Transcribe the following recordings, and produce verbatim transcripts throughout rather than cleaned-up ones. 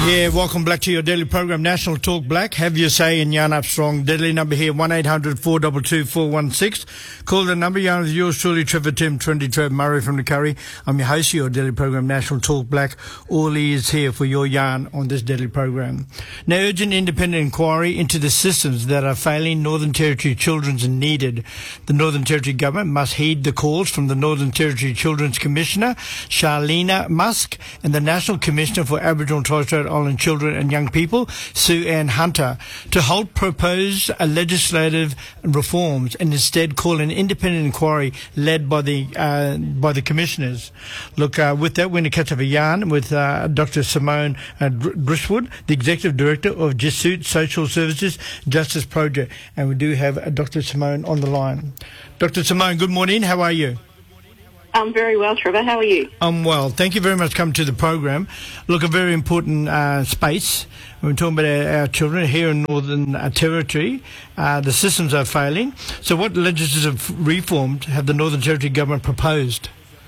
Yeah, welcome back to your daily program, National Talk Black. Have your say in Yarn Up Strong. Deadly number here, one eight hundred four two two four one six. Call the number. Yarn with yours truly, Trevor Tim, twenty Trev Murray from the Curry. I'm your host of your daily program, National Talk Black. All ears here for your yarn on this deadly program. Now, urgent independent inquiry into the systems that are failing Northern Territory children's needed. The Northern Territory government must heed the calls from the Northern Territory Children's Commissioner, Charlene Musk, and the National Commissioner for Aboriginal and Torres Strait Island Children and Young People, Sue Ann Hunter, to halt proposed uh, legislative reforms and instead call an independent inquiry led by the uh, by the commissioners. Look, uh, with that, we're going to catch up a yarn with uh, Doctor Simone uh, Grishwood, the Executive Director of Jesuit Social Services Justice Project, and we do have uh, Doctor Simone on the line. Doctor Simone, good morning. How are you? I'm very well, Trevor. How are you? I'm well. Thank you very much for coming to the program. Look, a very important uh, space. We're talking about our, our children here in Northern uh, Territory. Uh, the systems are failing. So what legislative reforms have the Northern Territory government proposed?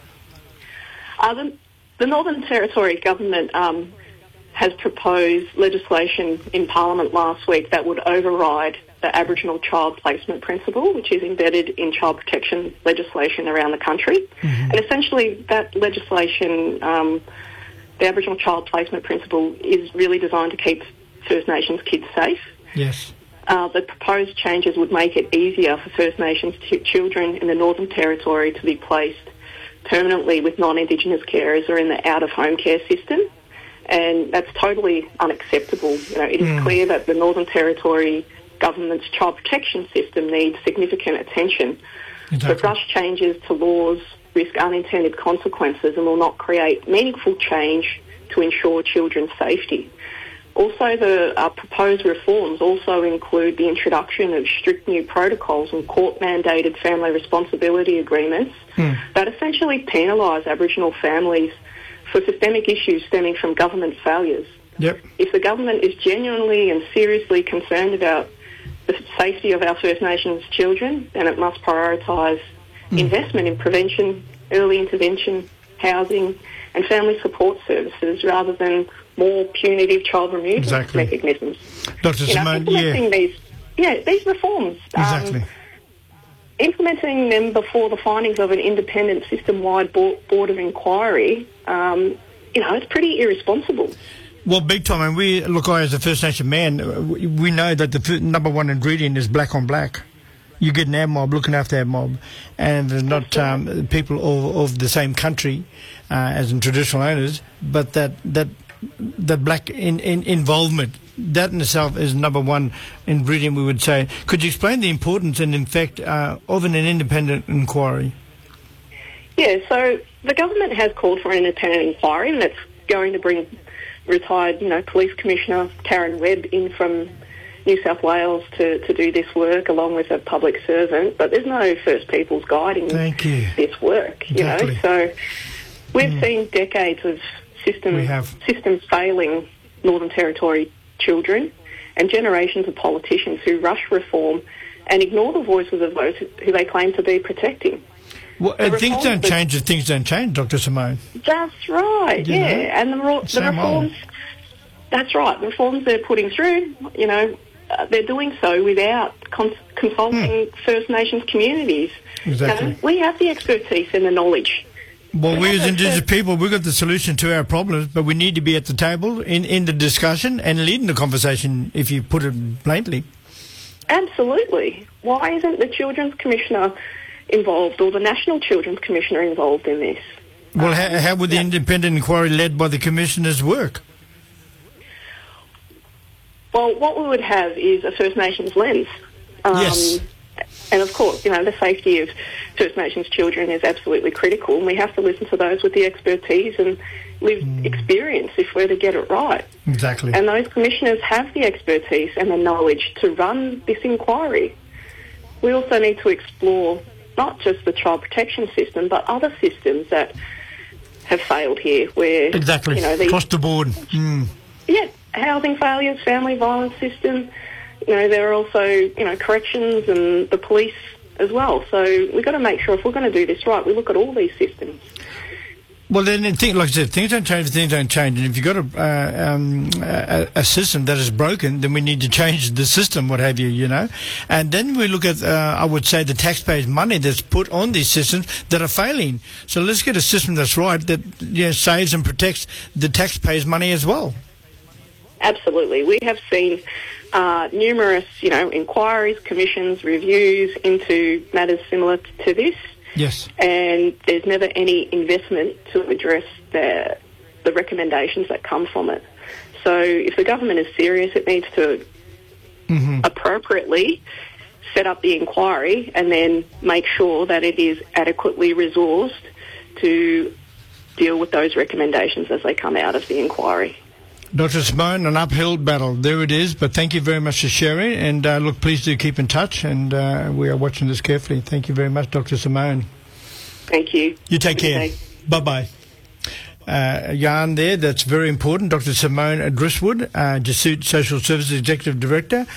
Uh, the, the Northern Territory government um, has proposed legislation in Parliament last week that would override the Aboriginal child placement principle, which is embedded in child protection legislation around the country. Mm-hmm. And essentially that legislation, um, the Aboriginal child placement principle, is really designed to keep First Nations kids safe. Yes. Uh, the proposed changes would make it easier for First Nations t- children in the Northern Territory to be placed permanently with non-Indigenous carers or in the out-of-home care system. And that's totally unacceptable. You know, it is mm. clear that the Northern Territory government's child protection system needs significant attention. Exactly. But rush changes to laws risk unintended consequences and will not create meaningful change to ensure children's safety. Also, the uh, proposed reforms also include the introduction of strict new protocols and court-mandated family responsibility agreements mm. that essentially penalise Aboriginal families for systemic issues stemming from government failures. Yep. If the government is genuinely and seriously concerned about the safety of our First Nations children, then it must prioritise mm. investment in prevention, early intervention, housing and family support services rather than more punitive child removal exactly. mechanisms. Doctor You know, Simone, implementing yeah. these, yeah, these reforms, exactly. um, implementing them before the findings of an independent system-wide board, board of inquiry, um, you know, it's pretty irresponsible. Well, big time. And we, look, I as a First Nation man, we, we know that the f- number one ingredient is black on black. You get an A M O B looking after A M O B, and they're not um, people of, of the same country uh, as in traditional owners, but that that that black in, in involvement, that in itself is number one ingredient, we would say. Could you explain the importance and, in fact, uh, of an independent inquiry? Yeah, so the government has called for an independent inquiry, and that's going to bring retired, you know, Police Commissioner Karen Webb in from New South Wales to, to do this work along with a public servant, but there's no First Peoples guiding Thank you. this work, you exactly. know. So we've mm. seen decades of system, we have. systems failing Northern Territory children and generations of politicians who rush reform and ignore the voices of those who they claim to be protecting. Well, and things don't change if things don't change, Doctor Simone. That's right, you yeah. Know, and the, the reforms, old. that's right, the reforms they're putting through, you know, uh, they're doing so without cons- consulting hmm. First Nations communities. Exactly. You know, we have the expertise and the knowledge. Well, we as Indigenous people, we've got the solution to our problems, but we need to be at the table in, in the discussion and leading the conversation, if you put it bluntly. Absolutely. Why isn't the Children's Commissioner involved or the National Children's Commissioner involved in this? Well, um, how, how would the yeah. independent inquiry led by the commissioners work? Well, what we would have is a First Nations lens. Um, yes. And of course, you know, the safety of First Nations children is absolutely critical, and we have to listen to those with the expertise and lived mm. experience if we're to get it right. Exactly. And those commissioners have the expertise and the knowledge to run this inquiry. We also need to explore not just the child protection system, but other systems that have failed here, where exactly you know, these, across the board. Mm. Yeah, housing failures, family violence system. You know, there are also, you know, corrections and the police as well. So we've got to make sure if we're going to do this right, we look at all these systems. Well, then, think, like I said, things don't change if things don't change. And if you've got a, uh, um, a, a system that is broken, then we need to change the system, what have you, you know. And then we look at, uh, I would say, the taxpayers' money that's put on these systems that are failing. So let's get a system that's right, that you know, saves and protects the taxpayers' money as well. Absolutely. We have seen uh, numerous, you know, inquiries, commissions, reviews into matters similar to this. Yes. And there's never any investment to address the, the recommendations that come from it. So if the government is serious, it needs to mm-hmm. appropriately set up the inquiry and then make sure that it is adequately resourced to deal with those recommendations as they come out of the inquiry. Doctor Simone, an uphill battle. There it is, but thank you very much for sharing. And uh, look, please do keep in touch, and uh, we are watching this carefully. Thank you very much, Doctor Simone. Thank you. You take care. Bye-bye. Uh, yarn there, that's very important. Doctor Simone Driswood, uh, Jesuit Social Services Executive Director.